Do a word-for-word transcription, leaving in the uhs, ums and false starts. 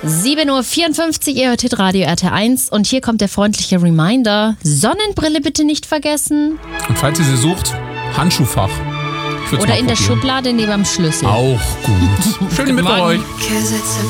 sieben Uhr vierundfünfzig, ihr hört Hitradio R T eins und hier kommt der freundliche Reminder. Sonnenbrille bitte nicht vergessen. Und falls ihr sie sucht, Handschuhfach. Oder in der Schublade neben dem Schlüssel. Auch gut. Schönen Mittwoch euch.